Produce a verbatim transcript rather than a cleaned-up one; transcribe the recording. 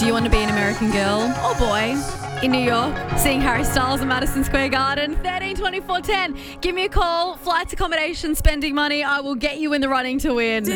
Do you want to be an American girl or boy in New York seeing Harry Styles in Madison Square Garden? thirteen twenty-four ten. Give me a call. Flights, accommodation, spending money. I will get you in the running to win.